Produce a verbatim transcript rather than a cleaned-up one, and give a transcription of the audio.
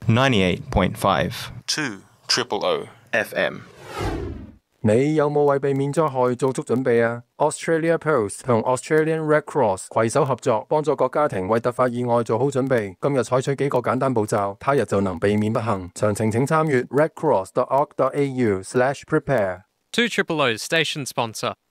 ninety-eight point five two triple O F M。 你有冇為避免災害做足準備啊？ Australia Post 同 Australian Red Cross 攜手合作，幫助各家庭為突發意外做好準備。今日採取幾個簡單步驟，他日就能避免不幸。詳情請參閱 redcross dot org dot a u slash prepare。 two triple O's station sponsor.